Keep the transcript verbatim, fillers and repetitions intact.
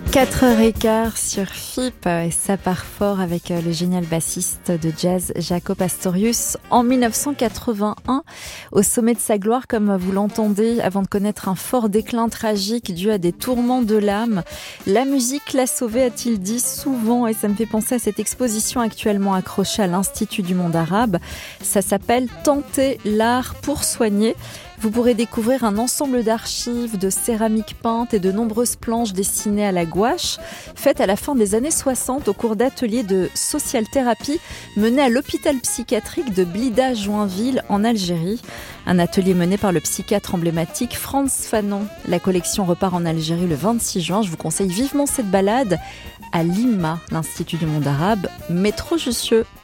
quatre heures quinze sur F I P et ça part fort avec le génial bassiste de jazz Jaco Pastorius en mille neuf cent quatre-vingt-un, au sommet de sa gloire comme vous l'entendez, avant de connaître un fort déclin tragique dû à des tourments de l'âme. La musique l'a sauvé, a-t-il dit souvent, et ça me fait penser à cette exposition actuellement accrochée à l'Institut du monde arabe. Ça s'appelle « Tenter l'art pour soigner ». Vous pourrez découvrir un ensemble d'archives, de céramiques peintes et de nombreuses planches dessinées à la gouache, faites à la fin des années soixante au cours d'ateliers de social thérapie menés à l'hôpital psychiatrique de Blida Joinville en Algérie. Un atelier mené par le psychiatre emblématique Frantz Fanon. La collection repart en Algérie le vingt-six juin. Je vous conseille vivement cette balade à l'I M A, l'Institut du monde arabe, métro Jussieu.